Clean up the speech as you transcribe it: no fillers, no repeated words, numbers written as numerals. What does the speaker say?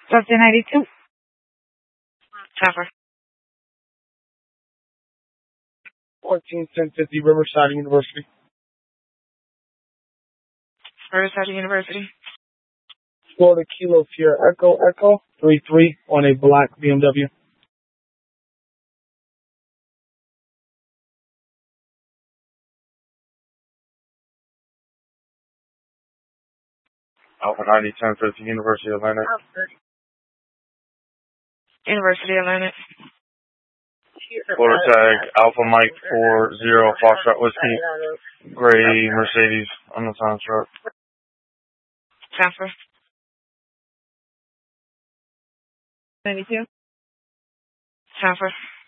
Delta 92. Transfer. 141050 Riverside University. Riverside University. Florida Kilo Sierra Echo 33 on a black BMW. Alpha 90 1050 University of Atlantic. University of Atlantic. Florida tag Alpha Mike 40 Foxtrot Whiskey. Gray Mercedes on the sign truck. Transfer. 92. Transfer.